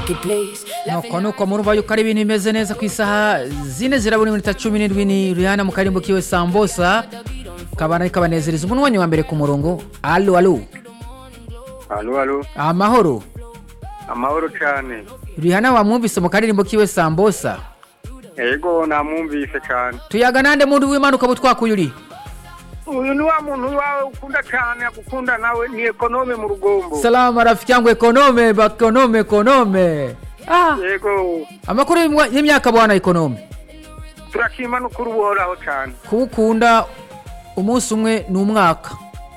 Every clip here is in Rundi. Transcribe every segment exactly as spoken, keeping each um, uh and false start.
nuko nuko murumva yuko ari ibintu bimeze neza ku isaha zine zirabura iminota cumi n'indwi ni Rihanna mu karimbo kiwe Sambosa kabana ikabanezereza umuntu wanyu wa mbere ku murongo. Allo allo Allo allo amahoro amahoro cyane. Rihanna wamwumvise mu karimbo kiwe Sambosa? Ego namwumvise cyane. Tuyaga nande muntu w'imanuka butwakuye uri? Uyu ni wa muntu wawe ukunda cyane akukunda nawe ni ekonome mu rugombo. Salama rafiki yangu ekonome bakonome ekonome. Ah Ego amakuru y'imyaka bwana ekonome. Turakima n'ukuri uhoraho cyane. Kuwukunda umunsi umwe n'umwaka.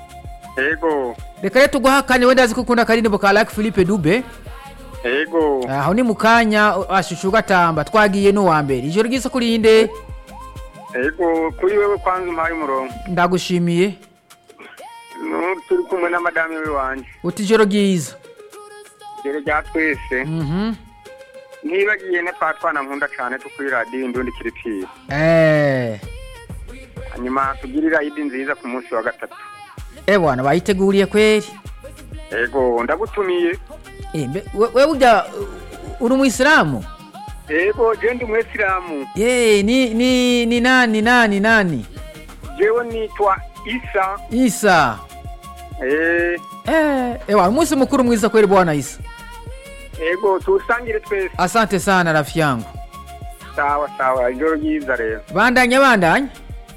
Ego Reka rero tuguhakanye wenda azi kukunda karinbo ka Lac Philippe Dube. Ego Aho ni mukanya ashushu gatamba twagiye no wa mbere. Ijoro gisa kuri inde? Ego kuri wewe kwanza umpaye umurongo. Ndagushimiye. No turi kumwe na madame we wanje. Uti ijoro giza. Jere rya twese. Mhm. Nibagiye ne patwana nkunda cyane tukuri radio indundi kiripira. Eh. Hanyuma tugirira idi nziza ku munsi wa gatatu. Eh bwana bayiteguriye kweri. Ego ndagutumiye. Eh wewe ujya uri muislamu? Ego je ndi muislamu. Eh ni ni ni nani nani nani? Jewe nitwa Isa. Isa. Eh Eh ewa umunsi mukuru mwiza kweri bwana Isa. Ego tusangire twese. Asante sana rafiki yangu. Sawa sawa ijoro ryiza rero. Bandanya bandanya.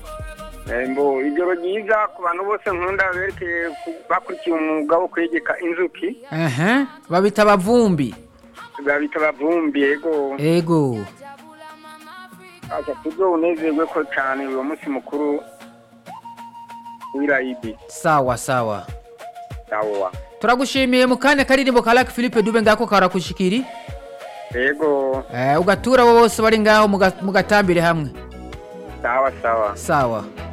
Embo ijoro ryiza ku bantu bose nkunda berekeye bakurikiye umwuga wo kwegeka inzuki. Ehe babita bavumbi. Babita bavumbi ego. Ego. Acha tuzo unezerwe ko cyane uwo munsi mukuru w'irayidi. Sawa sawa. Sawa. Turagushimiye mu kanya karinbo ka Lac Philippe Dube ngako karakushikiri. Ego. Eh ugatura bose bari ngaho mugatambire hamwe. Sawa sawa. Sawa.